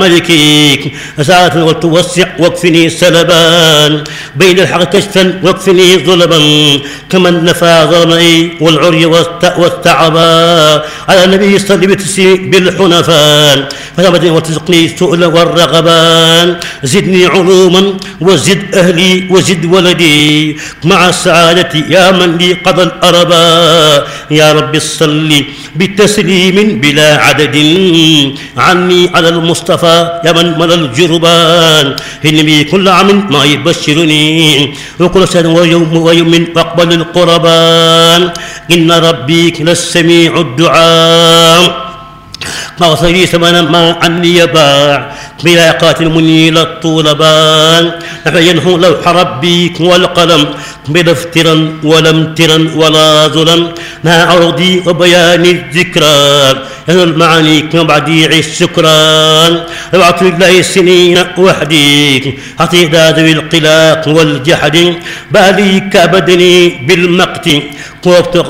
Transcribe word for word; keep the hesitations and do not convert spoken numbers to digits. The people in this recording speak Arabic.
ملكيك ساعة وتوسع واكفني سلبان بين الحق كشفا واكفني ظلما كمن نفى ظلمي والعري والتعبا على النبي صلى بتسي بالحنفان فثبت وتزقني السؤل والرغبان زدني علوما وزد أهلي وزد ولدي مع السعادة يا من لي قضى الأربا يا رب صل بتسليم بلا عدد عني على المصطفى يا من ملى الجربان إني كل عام ما يبشرني وكل سنة ويوم ويوم أقبل القربان إن ربي للسميع الدعاء مغفري ثمنا ما عني يباع بلاقات المنيل الطولبان نحينه لوح ربي والقلم بلا افترا ولا امترا ولا ظلم ما عرضي وبيان الذكرى يا المعاني كبعديع السكران ابعث الله السنين وحدي حتى ذوي القلاق والجحد بالي كبدني بالمقت وابتغ